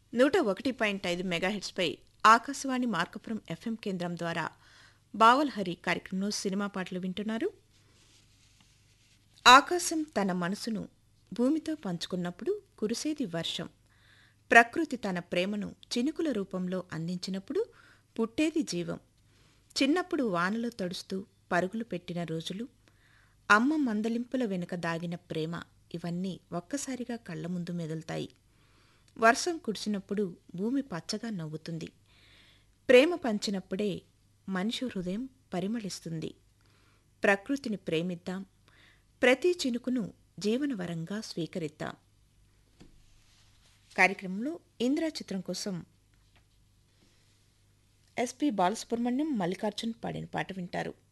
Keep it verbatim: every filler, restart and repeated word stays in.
నూట ఒకటి పాయింట్ ఐదు మెగాహెట్స్పై ఆకాశవాణి మార్కపురం ఎఫ్ఎం కేంద్రం ద్వారా బావల్హరి కార్యక్రమంలో సినిమా పాటలు వింటున్నారు. ఆకాశం తన మనసును భూమితో పంచుకున్నప్పుడు కురిసేది వర్షం. ప్రకృతి తన ప్రేమను చినుకుల రూపంలో అందించినప్పుడు పుట్టేది జీవం. చిన్నప్పుడు వానలో తడుస్తూ పరుగులు పెట్టిన రోజులు, అమ్మ మందలింపుల వెనుక దాగిన ప్రేమ ఇవన్నీ ఒక్కసారిగా కళ్ల ముందు మెదులుతాయి. వర్షం కురిసినప్పుడు భూమి పచ్చగా నవ్వుతుంది. ప్రేమ పంచినప్పుడే మనిషి హృదయం పరిమళిస్తుంది. ప్రకృతిని ప్రేమిద్దాం, ప్రతి చినుకును జీవనవరంగా స్వీకరిద్దాం. కార్యక్రమంలో ఇందిరా చిత్రం కోసం ఎస్పి బాలసుబ్రహ్మణ్యం, మల్లికార్జున్ పాడిన పాట వింటారు.